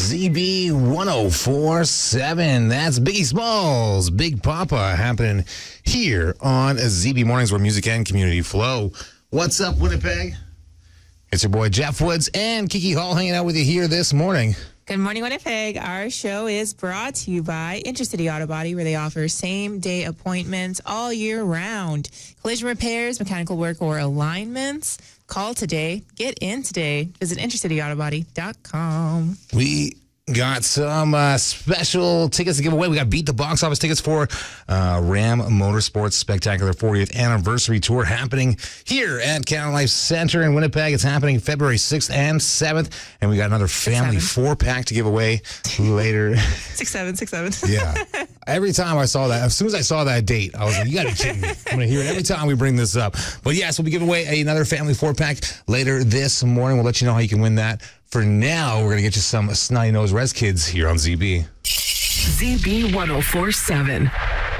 ZB 104.7. That's Biggie Smalls, Big Papa, happening here on ZB Mornings, where music and community flow. What's up, Winnipeg? It's your boy Jeff Woods and Kiki Hall hanging out with you here this morning. Good morning, Winnipeg. Our show is brought to you by Intercity Auto Body, where they offer same-day appointments all year round. Collision repairs, mechanical work, or alignments. Call today. Get in today. Visit intercityautobody.com. We got some special tickets to give away. We got Beat the Box Office tickets for Ram Motorsports Spectacular 40th Anniversary Tour happening here at Canada Life Center in Winnipeg. It's happening February 6th and 7th. And we got another family 4-pack to give away later. 6-7. Yeah. Every time I saw that, as soon as I saw that date, I was like, you got to be kidding me. I'm going to hear it every time we bring this up. But yes, we'll be giving away another family 4-pack later this morning. We'll let you know how you can win that. For now, we're going to get you some Snotty Nose Res Kids here on ZB. ZB 104.7.